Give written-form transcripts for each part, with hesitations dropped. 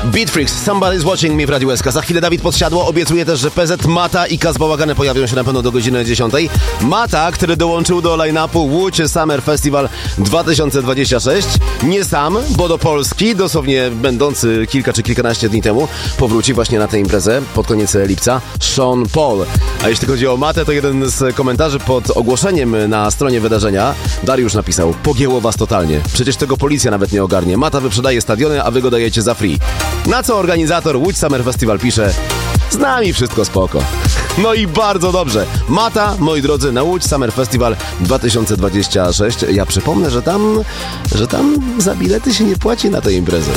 Beatfreaks, Somebody's Watching Me w Radiu SK. Za chwilę Dawid Podsiadło obiecuje też, że PZ, Mata i Kaz Bałagany pojawią się na pewno do godziny 10. Mata, który dołączył do line-upu Łódź Summer Festival 2026. Nie sam, bo do Polski, dosłownie będący kilka czy kilkanaście dni temu, powróci właśnie na tę imprezę pod koniec lipca Sean Paul. A jeśli chodzi o Matę, to jeden z komentarzy pod ogłoszeniem na stronie wydarzenia Dariusz napisał: pogięło was totalnie. Przecież tego policja nawet nie ogarnie. Mata wyprzedaje stadiony, a wy go dajecie za free. Na co organizator Łódź Summer Festival pisze: z nami wszystko spoko. No i bardzo dobrze. Mata, moi drodzy, na Łódź Summer Festival 2026. Ja przypomnę, że tam za bilety się nie płaci na tę imprezę.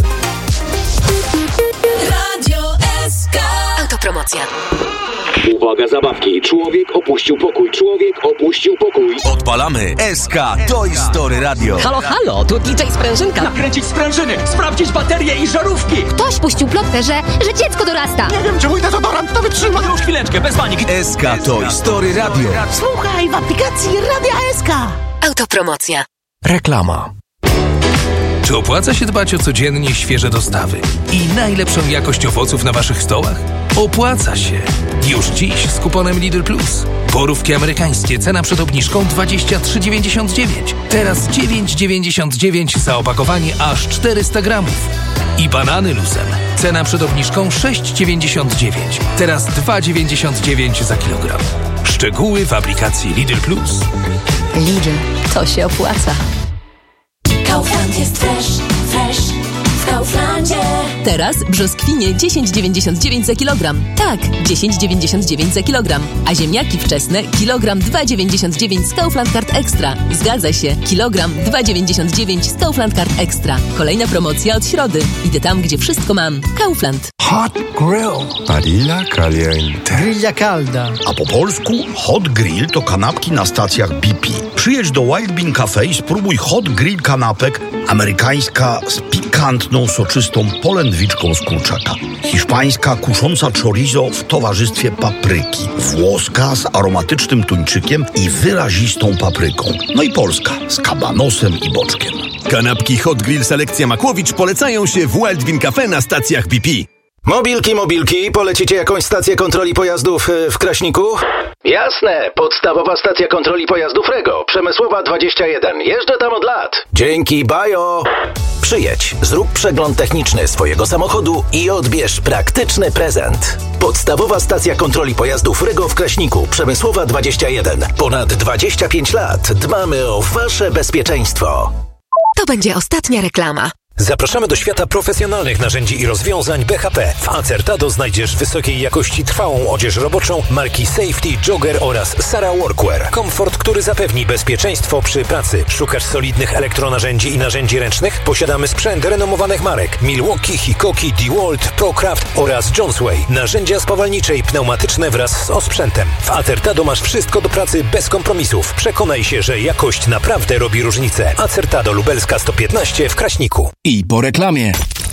Radio SK. Autopromocja. Uwaga, zabawki. Człowiek opuścił pokój. Człowiek opuścił pokój. Odpalamy SK Toy Story Radio. Halo, halo, tu DJ Sprężynka. Nakręcić sprężyny, sprawdzić baterie i żarówki. Ktoś puścił plotkę, że dziecko dorasta. Nie wiem, czy mój dezodorant to wytrzyma. Już chwileczkę, bez paniki. SK Toy Story Radio. Słuchaj w aplikacji Radia SK. Autopromocja. Reklama. Czy opłaca się dbać o codziennie świeże dostawy i najlepszą jakość owoców na waszych stołach? Opłaca się. Już dziś z kuponem Lidl Plus. Borówki amerykańskie, cena przed obniżką 23,99. Teraz 9,99 za opakowanie aż 400 gramów. I banany luzem. Cena przed obniżką 6,99. Teraz 2,99 za kilogram. Szczegóły w aplikacji Lidl Plus. Lidl, to się opłaca. Kaufland jest fresh w Kauflandzie. Teraz brzoskwinie 10,99 za kilogram. Tak, 10,99 za kilogram. A ziemniaki wczesne kilogram 2,99 z Kaufland Card Extra. Zgadza się, kilogram 2,99 z Kaufland Card Extra. Kolejna promocja od środy. Idę tam, gdzie wszystko mam. Kaufland. Hot Grill. Parrilla caliente. Grilla calda. A po polsku Hot Grill to kanapki na stacjach BP. Przyjedź do Wild Bean Cafe i spróbuj Hot Grill kanapek. Amerykańska z pikantną, soczystą polędwiczką z kurczaka. Hiszpańska kusząca chorizo w towarzystwie papryki. Włoska z aromatycznym tuńczykiem i wyrazistą papryką. No i polska z kabanosem i boczkiem. Kanapki Hot Grill Selekcja Makłowicz polecają się w Wild Bean Cafe na stacjach BP. Mobilki, polecicie jakąś stację kontroli pojazdów w Kraśniku? Jasne, podstawowa stacja kontroli pojazdów Rego, Przemysłowa 21. Jeżdżę tam od lat. Dzięki, bajo! Przyjedź, zrób przegląd techniczny swojego samochodu i odbierz praktyczny prezent. Podstawowa stacja kontroli pojazdów Rego w Kraśniku, Przemysłowa 21. Ponad 25 lat dbamy o wasze bezpieczeństwo. To będzie ostatnia reklama. Zapraszamy do świata profesjonalnych narzędzi i rozwiązań BHP. W Acertado znajdziesz wysokiej jakości trwałą odzież roboczą marki Safety, Jogger oraz Sara Workwear. Komfort, który zapewni bezpieczeństwo przy pracy. Szukasz solidnych elektronarzędzi i narzędzi ręcznych? Posiadamy sprzęt renomowanych marek Milwaukee, Hikoki, DeWalt, ProCraft oraz Jonesway. Narzędzia spawalnicze i pneumatyczne wraz z osprzętem. W Acertado masz wszystko do pracy bez kompromisów. Przekonaj się, że jakość naprawdę robi różnicę. Acertado Lubelska 115 w Kraśniku. I po reklamie.